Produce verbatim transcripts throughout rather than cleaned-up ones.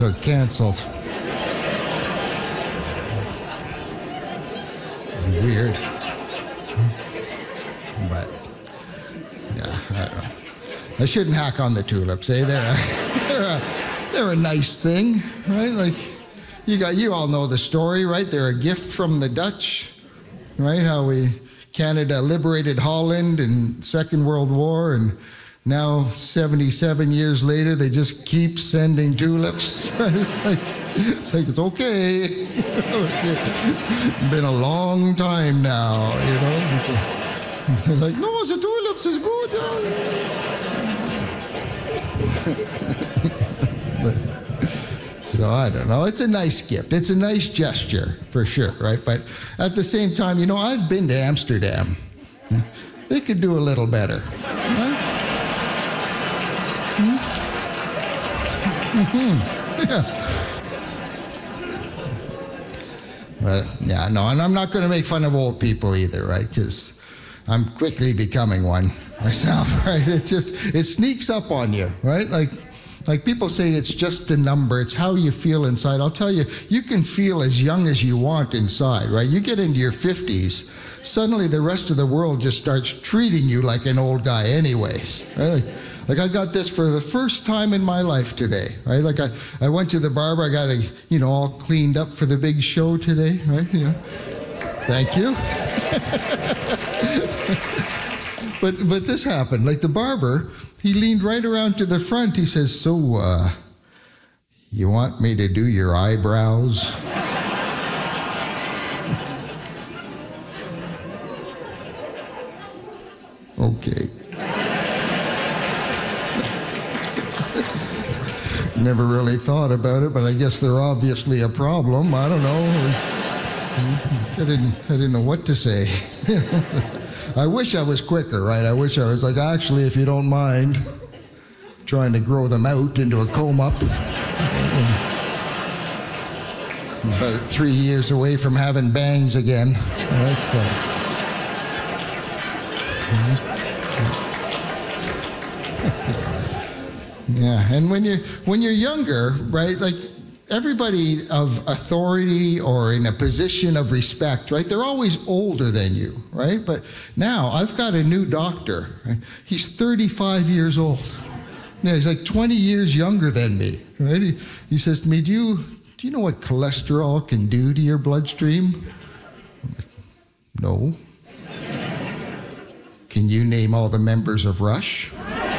got canceled. It's weird. But, yeah, I don't know. I shouldn't hack on the tulips, eh? They're a, they're a, they're a nice thing, right? Like, you got, you all know the story, right? They're a gift from the Dutch, right? How we, Canada liberated Holland in Second World War, and now seventy-seven years later, they just keep sending tulips. Right? It's like, it's like, it's okay. It's been a long time now, you know? They're like, no, the tulips is good. But, so I don't know. It's a nice gift. It's a nice gesture, for sure, right? But at the same time, you know, I've been to Amsterdam. They could do a little better. Right? Mm-hmm. Yeah. But, yeah, no, and I'm not going to make fun of old people either, right? Because I'm quickly becoming one myself, right? It just, it sneaks up on you, right? Like, like people say it's just a number. It's how you feel inside. I'll tell you, you can feel as young as you want inside, right? You get into your fifties, suddenly the rest of the world just starts treating you like an old guy anyways, right? Like, like I got this for the first time in my life today, right? Like I, I went to the barber, I got it, you know, all cleaned up for the big show today, right? You know, thank you. but but this happened. Like the barber, he leaned right around to the front. He says, so, uh, you want me to do your eyebrows? Okay. Never really thought about it, but I guess they're obviously a problem. I don't know. I didn't, I didn't know what to say. I wish I was quicker, right? I wish I was like, actually, if you don't mind, trying to grow them out into a comb up. About three years away from having bangs again. That's, uh, yeah, and when you when you're younger, right, like everybody of authority or in a position of respect, right, they're always older than you, right? But now I've got a new doctor. Right? He's thirty-five years old. Yeah, he's like twenty years younger than me, right? He, he says to me, do you do you know what cholesterol can do to your bloodstream? I'm like, no. Can you name all the members of Rush?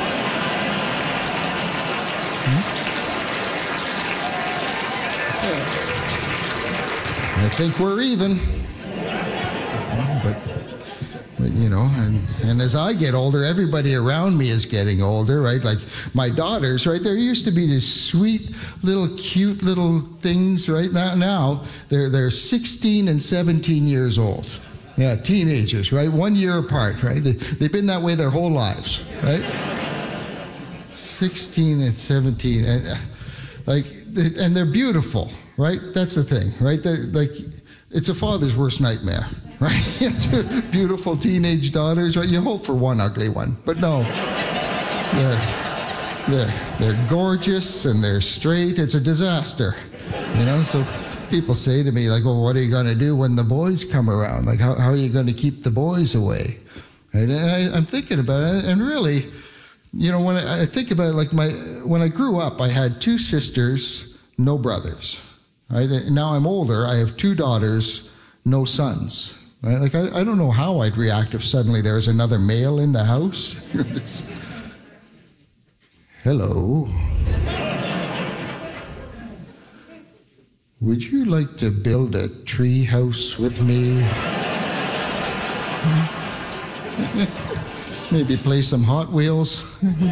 I think we're even. But, but you know, and, and as I get older, everybody around me is getting older, right? Like my daughters, right? There used to be these sweet little cute little things, right? Now, now they're, they're sixteen and seventeen years old. Yeah, teenagers, right? One year apart, right? They, they've been that way their whole lives, right? sixteen and seventeen, and uh, like, and they're beautiful, right? That's the thing, right? They're, like, it's a father's worst nightmare, right? Beautiful teenage daughters, right? You hope for one ugly one, but no, they're they're they're gorgeous and they're straight. It's a disaster, you know. So people say to me, like, well, what are you going to do when the boys come around? Like, how how are you going to keep the boys away? Right? And I, I'm thinking about it, and really. You know, when I think about it, like my, when I grew up, I had two sisters, no brothers, right? And now I'm older, I have two daughters, no sons, right? Like, I, I don't know how I'd react if suddenly there was another male in the house. Hello. Would you like to build a tree house with me? Maybe play some Hot Wheels.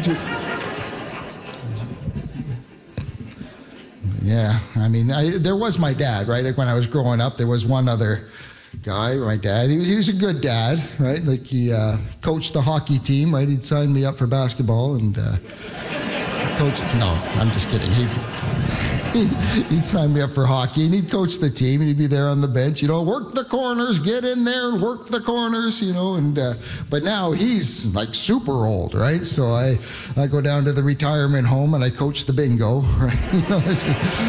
Yeah, I mean, I, there was my dad, right? Like when I was growing up, there was one other guy, my dad. He was, he was a good dad, right? Like he uh, coached the hockey team, right? He'd sign me up for basketball and uh, coached. No, I'm just kidding. He'd, he'd sign me up for hockey and he'd coach the team and he'd be there on the bench, you know, work the corners, get in there and work the corners, you know. And uh, but now he's like super old, right? So I, I go down to the retirement home and I coach the bingo, right? You know,